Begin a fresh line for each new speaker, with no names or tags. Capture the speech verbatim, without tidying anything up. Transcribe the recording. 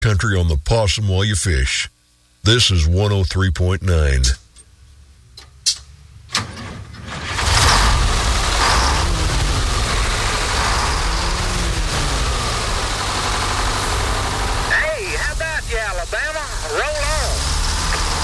Country on the Possum while you fish. This is one oh three point nine.